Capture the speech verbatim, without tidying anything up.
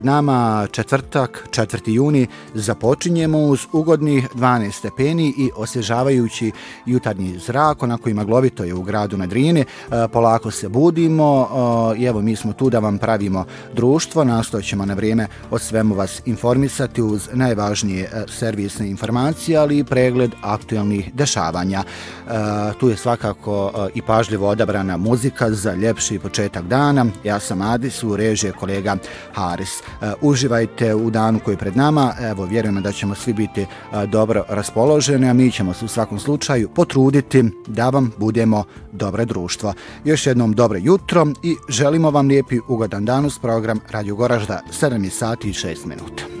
Nama četvrtak, četvrti juni, započinjemo uz ugodnih dvanaest stepeni i osvježavajući jutarnji zrak, onako i maglovito je u gradu na Drini. Polako se budimo i evo mi smo tu da vam pravimo društvo, nastojat ćemo na vrijeme o svemu vas informisati uz najvažnije servisne informacije, ali i pregled aktualnih dešavanja. Tu je svakako i pažljivo odabrana muzika za ljepši početak dana. Ja sam Adis, u režiji kolega Haris. Uh, uživajte u danu koji je pred nama. Evo, vjerujemo da ćemo svi biti uh, dobro raspoloženi, a mi ćemo se u svakom slučaju potruditi da vam budemo dobro društvo. Još jednom dobro jutro i želimo vam lijepi ugodan dan uz program Radio Goražda sedam sati i šest minuta.